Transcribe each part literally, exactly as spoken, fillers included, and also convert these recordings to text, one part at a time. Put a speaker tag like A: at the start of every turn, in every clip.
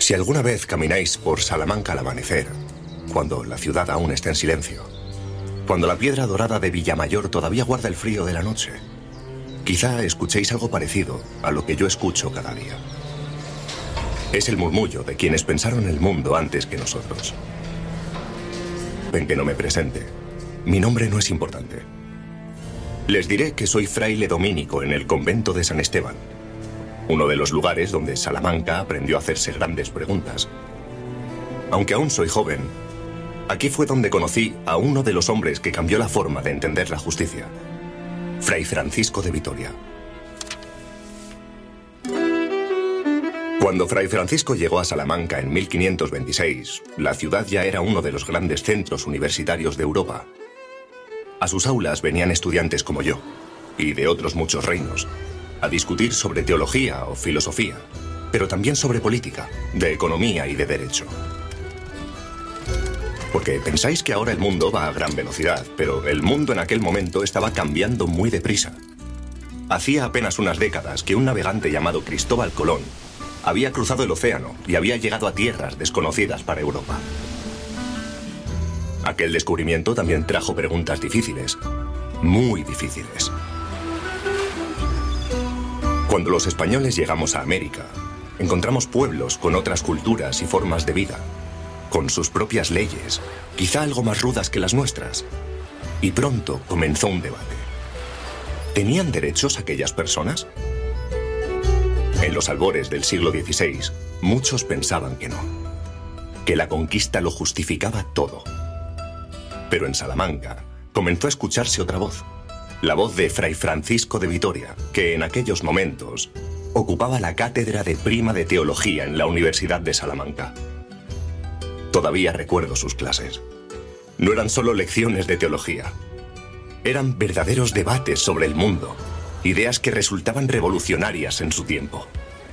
A: Si alguna vez camináis por Salamanca al amanecer, cuando la ciudad aún está en silencio, cuando la piedra dorada de Villamayor todavía guarda el frío de la noche, quizá escuchéis algo parecido a lo que yo escucho cada día. Es el murmullo de quienes pensaron el mundo antes que nosotros. Ven que no me presente. Mi nombre no es importante. Les diré que soy fraile dominico en el convento de San Esteban, uno de los lugares donde Salamanca aprendió a hacerse grandes preguntas. Aunque aún soy joven, aquí fue donde conocí a uno de los hombres que cambió la forma de entender la justicia, Fray Francisco de Vitoria. Cuando Fray Francisco llegó a Salamanca en mil quinientos veintiséis, la ciudad ya era uno de los grandes centros universitarios de Europa. A sus aulas venían estudiantes como yo, y de otros muchos reinos, a discutir sobre teología o filosofía, pero también sobre política, de economía y de derecho. Porque pensáis que ahora el mundo va a gran velocidad, pero el mundo en aquel momento estaba cambiando muy deprisa. Hacía apenas unas décadas que un navegante llamado Cristóbal Colón había cruzado el océano y había llegado a tierras desconocidas para Europa. Aquel descubrimiento también trajo preguntas difíciles, muy difíciles. Cuando los españoles llegamos a América, encontramos pueblos con otras culturas y formas de vida, con sus propias leyes, quizá algo más rudas que las nuestras. Y pronto comenzó un debate. ¿Tenían derechos aquellas personas? En los albores del siglo dieciséis, muchos pensaban que no, que la conquista lo justificaba todo. Pero en Salamanca comenzó a escucharse otra voz, la voz de Fray Francisco de Vitoria, que en aquellos momentos ocupaba la cátedra de prima de teología en la Universidad de Salamanca. Todavía recuerdo sus clases. No eran solo lecciones de teología, eran verdaderos debates sobre el mundo, ideas que resultaban revolucionarias en su tiempo.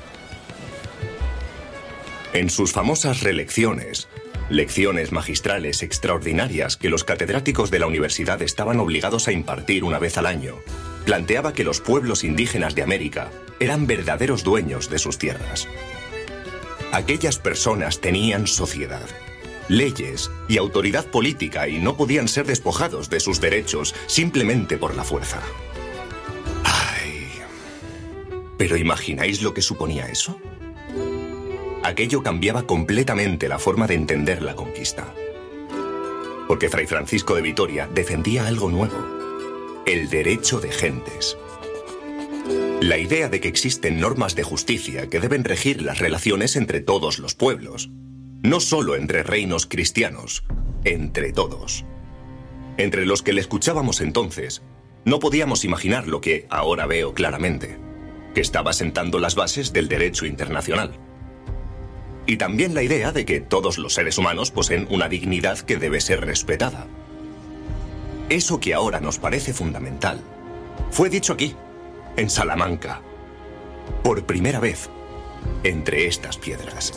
A: En sus famosas relecciones, lecciones magistrales extraordinarias que los catedráticos de la universidad estaban obligados a impartir una vez al año, planteaba que los pueblos indígenas de América eran verdaderos dueños de sus tierras. Aquellas personas tenían sociedad, leyes y autoridad política y no podían ser despojados de sus derechos simplemente por la fuerza. Ay, ¿pero imagináis lo que suponía eso? Aquello cambiaba completamente la forma de entender la conquista. Porque Fray Francisco de Vitoria defendía algo nuevo: el derecho de gentes. La idea de que existen normas de justicia que deben regir las relaciones entre todos los pueblos, no solo entre reinos cristianos, entre todos. Entre los que le escuchábamos entonces, no podíamos imaginar lo que ahora veo claramente, que estaba sentando las bases del derecho internacional. Y también la idea de que todos los seres humanos poseen una dignidad que debe ser respetada. Eso que ahora nos parece fundamental, fue dicho aquí, en Salamanca, por primera vez, entre estas piedras.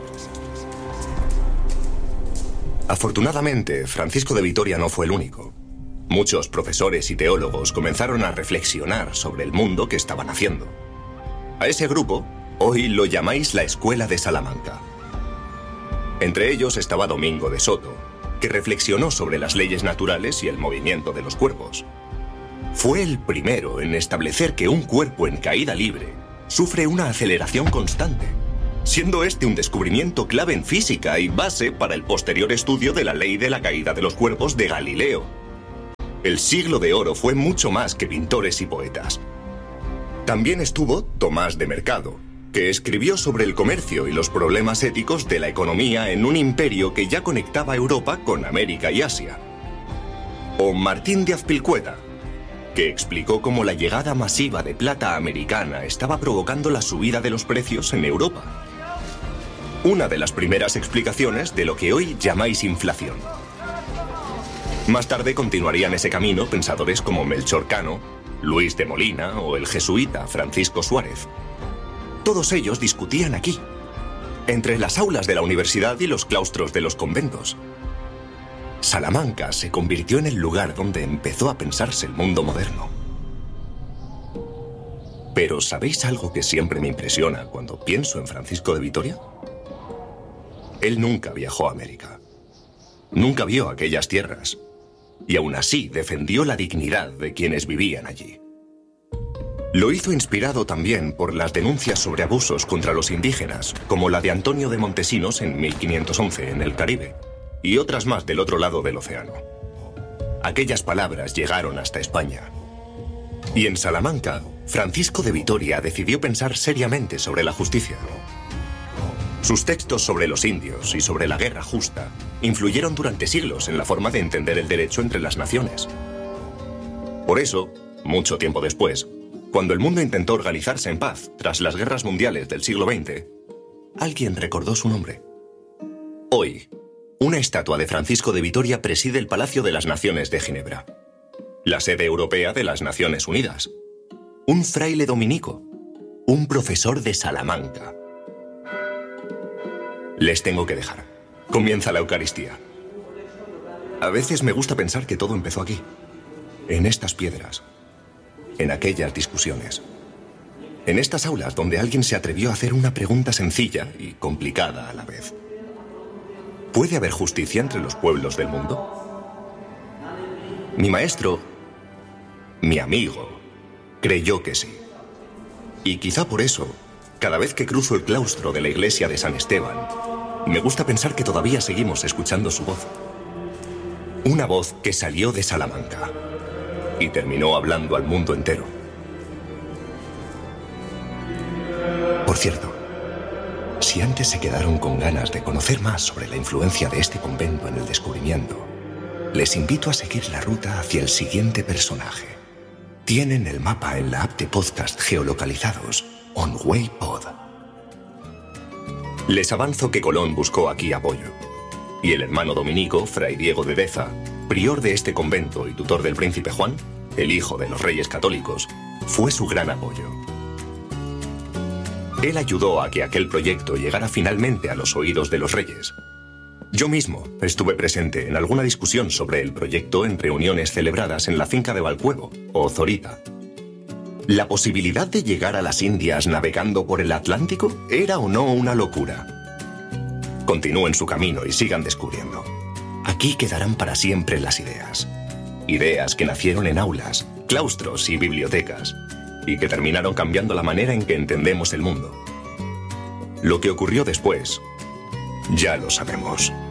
A: Afortunadamente, Francisco de Vitoria no fue el único. Muchos profesores y teólogos comenzaron a reflexionar sobre el mundo que estaban haciendo. A ese grupo hoy lo llamáis la Escuela de Salamanca. Entre ellos estaba Domingo de Soto, que reflexionó sobre las leyes naturales y el movimiento de los cuerpos. Fue el primero en establecer que un cuerpo en caída libre sufre una aceleración constante, siendo este un descubrimiento clave en física y base para el posterior estudio de la ley de la caída de los cuerpos de Galileo. El siglo de oro fue mucho más que pintores y poetas. También estuvo Tomás de Mercado, que escribió sobre el comercio y los problemas éticos de la economía en un imperio que ya conectaba Europa con América y Asia. O Martín de Azpilcueta, que explicó cómo la llegada masiva de plata americana estaba provocando la subida de los precios en Europa. Una de las primeras explicaciones de lo que hoy llamáis inflación. Más tarde continuarían ese camino pensadores como Melchor Cano, Luis de Molina o el jesuita Francisco Suárez. Todos ellos discutían aquí, entre las aulas de la universidad y los claustros de los conventos. Salamanca se convirtió en el lugar donde empezó a pensarse el mundo moderno. Pero ¿sabéis algo que siempre me impresiona cuando pienso en Francisco de Vitoria? Él nunca viajó a América. Nunca vio aquellas tierras. Y aún así defendió la dignidad de quienes vivían allí. Lo hizo inspirado también por las denuncias sobre abusos contra los indígenas, como la de Antonio de Montesinos en mil quinientos once en el Caribe, y otras más del otro lado del océano. Aquellas palabras llegaron hasta España. Y en Salamanca, Francisco de Vitoria decidió pensar seriamente sobre la justicia. Sus textos sobre los indios y sobre la guerra justa influyeron durante siglos en la forma de entender el derecho entre las naciones. Por eso, mucho tiempo después, cuando el mundo intentó organizarse en paz tras las guerras mundiales del siglo veinte, alguien recordó su nombre. Hoy, una estatua de Francisco de Vitoria preside el Palacio de las Naciones de Ginebra, la sede europea de las Naciones Unidas. Un fraile dominico, un profesor de Salamanca. Les tengo que dejar. Comienza la Eucaristía. A veces me gusta pensar que todo empezó aquí, en estas piedras, en aquellas discusiones, en estas aulas donde alguien se atrevió a hacer una pregunta sencilla y complicada a la vez. ¿Puede haber justicia entre los pueblos del mundo? Mi maestro, mi amigo, creyó que sí. Y quizá por eso, cada vez que cruzo el claustro de la iglesia de San Esteban, me gusta pensar que todavía seguimos escuchando su voz. Una voz que salió de Salamanca y terminó hablando al mundo entero. Por cierto, si antes se quedaron con ganas de conocer más sobre la influencia de este convento en el descubrimiento, les invito a seguir la ruta hacia el siguiente personaje. Tienen el mapa en la app de podcast geolocalizados OnWayPod. Les avanzo que Colón buscó aquí apoyo, y el hermano dominico, Fray Diego de Deza, prior de este convento y tutor del príncipe Juan, el hijo de los reyes católicos, fue su gran apoyo. Él ayudó a que aquel proyecto llegara finalmente a los oídos de los reyes. Yo mismo estuve presente en alguna discusión sobre el proyecto en reuniones celebradas en la finca de Valcuevo, o Zorita. ¿La posibilidad de llegar a las Indias navegando por el Atlántico era o no una locura? Continúen su camino y sigan descubriendo. Aquí quedarán para siempre las ideas. Ideas que nacieron en aulas, claustros y bibliotecas, y que terminaron cambiando la manera en que entendemos el mundo. Lo que ocurrió después, ya lo sabemos.